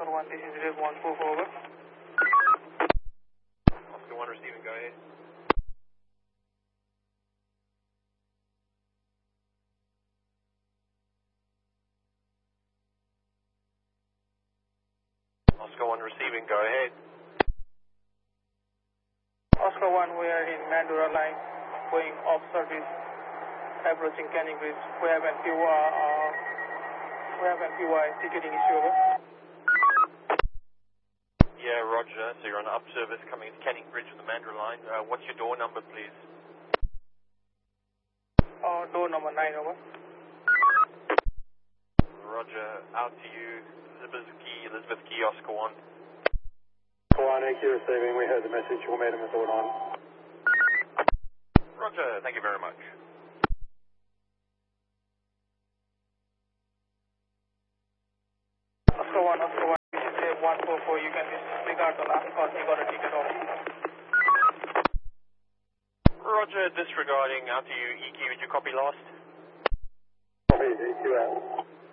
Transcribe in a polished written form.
Oscar 1, this is Rev 144, over. Oscar 1 receiving, go ahead. Oscar 1 receiving, go ahead. Oscar 1, we are in Mandurah line, going off service, approaching Canning Bridge. We have an PY ticketing issue, over. Yeah, roger. So you're on up service coming into Canning Bridge with the Mandurah line. What's your door number, please? Door number 9, over. Roger. Out to you. Elizabeth Key, Oscar 1. Oscar 1, AQ receiving. We heard the message. We'll meet him at door 9. Roger. Thank you very much. Oscar 1, this is Rev 144. You can disregard the last call. You got a ticket off. Roger. Disregarding. Out to you. EQ, did you copy last? Copy, EQ out.